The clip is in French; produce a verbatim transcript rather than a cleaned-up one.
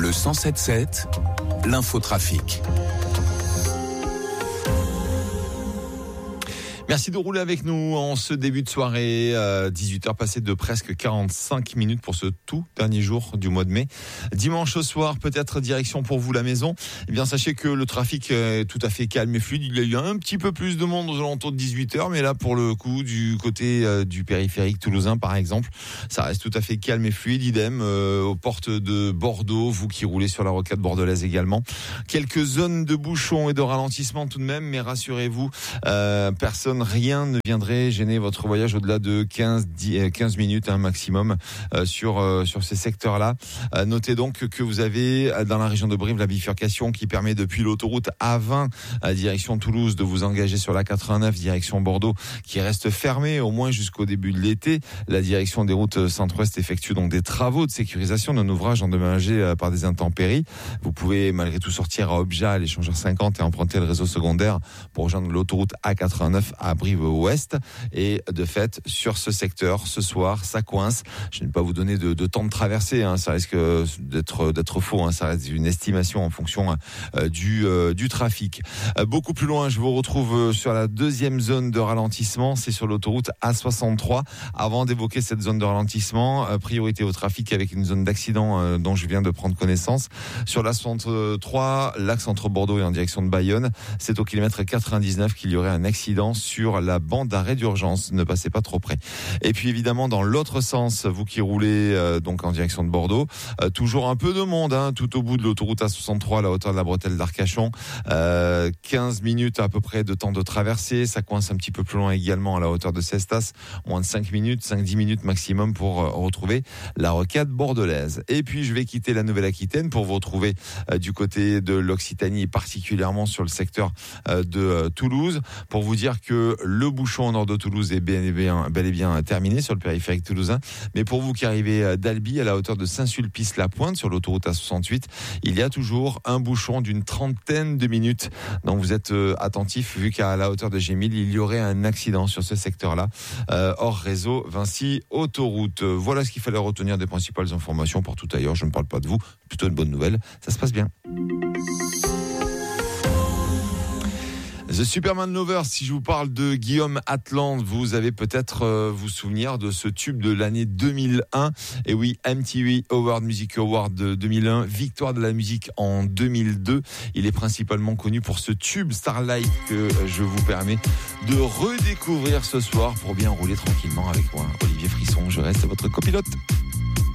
Le cent sept sept, l'infotrafic. Merci de rouler avec nous en ce début de soirée, euh, dix-huit heures passées de presque quarante-cinq minutes pour ce tout dernier jour du mois de mai. Dimanche au soir, peut-être direction pour vous la maison. Eh bien, sachez que le trafic est tout à fait calme et fluide. Il y a eu un petit peu plus de monde aux alentours de dix-huit heures, mais là, pour le coup, du côté euh, du périphérique toulousain, par exemple, ça reste tout à fait calme et fluide. Idem euh, aux portes de Bordeaux, vous qui roulez sur la rocade bordelaise également. Quelques zones de bouchons et de ralentissement tout de même, mais rassurez-vous, euh, personne rien ne viendrait gêner votre voyage au-delà de quinze, dix, quinze minutes un maximum euh, sur euh, sur ces secteurs-là. Euh, notez donc que vous avez dans la région de Brive la bifurcation qui permet depuis l'autoroute A vingt à direction Toulouse de vous engager sur la quatre-vingt-neuf direction Bordeaux qui reste fermée au moins jusqu'au début de l'été. La direction des routes centre-ouest effectue donc des travaux de sécurisation d'un ouvrage endommagé par des intempéries. Vous pouvez malgré tout sortir à Objat, l'échangeur cinquante et emprunter le réseau secondaire pour rejoindre l'autoroute A quatre-vingt-neuf à Brive-Ouest. Et de fait, sur ce secteur, ce soir, ça coince. Je ne vais pas vous donner de, de temps de traversée, hein. Ça risque d'être d'être faux, hein. Ça reste une estimation en fonction euh, du euh, du trafic. Euh, beaucoup plus loin, je vous retrouve sur la deuxième zone de ralentissement, c'est sur l'autoroute A soixante-trois. Avant d'évoquer cette zone de ralentissement, euh, priorité au trafic avec une zone d'accident euh, dont je viens de prendre connaissance. Sur la soixante-trois, l'axe entre Bordeaux et en direction de Bayonne, c'est au kilomètre quatre-vingt-dix-neuf qu'il y aurait un accident sur la bande d'arrêt d'urgence. Ne passez pas trop près. Et puis évidemment, dans l'autre sens, vous qui roulez euh, donc en direction de Bordeaux, euh, toujours un peu de monde, hein, tout au bout de l'autoroute A soixante-trois, à la hauteur de la bretelle d'Arcachon. Euh, quinze minutes à peu près de temps de traversée. Ça coince un petit peu plus loin également à la hauteur de Cestas. Moins de cinq minutes, cinq dix minutes maximum pour euh, retrouver la rocade bordelaise. Et puis je vais quitter la Nouvelle-Aquitaine pour vous retrouver euh, du côté de l'Occitanie et particulièrement sur le secteur euh, de euh, Toulouse pour vous dire que le bouchon au nord de Toulouse est bel et bien, bel et bien terminé sur le périphérique toulousain. Mais pour vous qui arrivez d'Albi à la hauteur de Saint-Sulpice-la-Pointe sur l'autoroute A soixante-huit, il y a toujours un bouchon d'une trentaine de minutes. Donc vous êtes euh, attentifs vu qu'à la hauteur de Gémil, il y aurait un accident sur ce secteur-là, euh, hors réseau Vinci Autoroute. Voilà ce qu'il fallait retenir des principales informations. Partout ailleurs, je ne parle pas de vous, plutôt une bonne nouvelle, ça se passe bien. The Superman Lover, si je vous parle de Guillaume Atland, vous avez peut-être euh, vous souvenir de ce tube de l'année deux mille un. Et oui, M T V Award Music Award de deux mille un, victoire de la musique en deux mille deux. Il est principalement connu pour ce tube Starlight que je vous permets de redécouvrir ce soir pour bien rouler tranquillement avec moi. Olivier Frisson, je reste votre copilote.